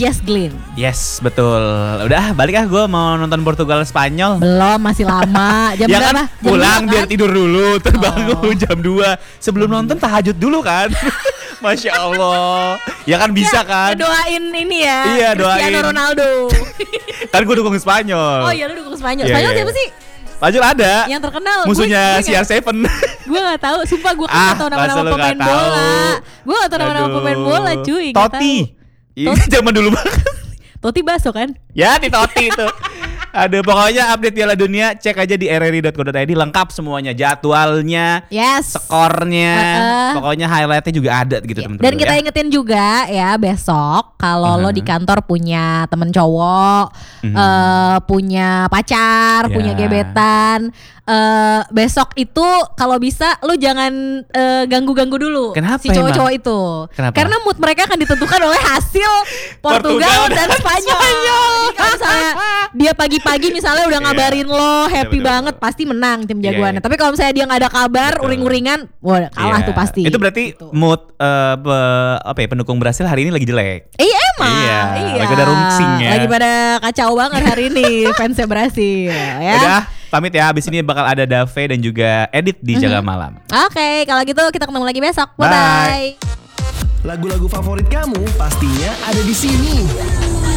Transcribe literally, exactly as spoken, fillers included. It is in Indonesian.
Jess Glynn. Yes, betul. Udah, balik ah, gue mau nonton Portugal Spanyol. Belum, masih lama. Jam ya berapa? kan, Jam pulang dua, biar kan? tidur dulu, terbangun Oh. jam dua. Sebelum nonton tahajud dulu kan. Masya Allah. Ya kan bisa kan. Doain ini ya. Iya, doain. Cristiano Ronaldo. Kan gue dukung Spanyol. Oh iya, lu dukung Spanyol. Iya, Spanyol iya. siapa sih? Spanyol ada. Yang terkenal. Musuhnya Gue- gue C R nggak- tujuh. Gue gak tahu, sumpah gue kan Ah, gak tahu masa nama-nama lu pemain nggak tahu? bola. Gue gak tahu nama-nama Aduh. pemain bola cuy. nggak Totti. tahu. Ini zaman dulu banget. Totti baso kan? Ya, di Totti itu. Aduh, pokoknya update Piala Dunia cek aja di r r i dot co dot i d, lengkap semuanya, jadwalnya, Yes. skornya, Uh-uh. pokoknya highlightnya juga ada gitu teman-teman. Dan kita ya. ingetin juga ya, besok kalau lo Uh-huh. di kantor punya temen cowok, Mhm. eh, punya pacar, Ya. punya gebetan, eh, besok itu kalau bisa lo jangan eh, ganggu-ganggu dulu Kenapa si cowok-cowok emang? itu. Kenapa? Karena mood mereka akan ditentukan oleh hasil Portugal, Portugal dan dan Spanyol. Jadi kalau misalnya dia pagi-pagi misalnya udah Iya. ngabarin lo happy betul, banget, betul. pasti menang tim Iya, jagoannya. iya. Tapi kalau misalnya dia nggak ada kabar, Betul. uring-uringan, wah kalah Iya. tuh pasti. Itu berarti Gitu. mood eh, pe- apa ya, pendukung Brasil hari ini lagi jelek. Iya emang. Iya, Iya. lagi pada rungsing ya. Lagi pada kacau banget hari ini fansnya Brasil ya. Udah, pamit ya. Abis ini bakal ada Dave dan juga Edit di Jaga Malam. Oke, kalau gitu kita ketemu lagi besok. Bye Bye. bye. Lagu-lagu favorit kamu pastinya ada di sini.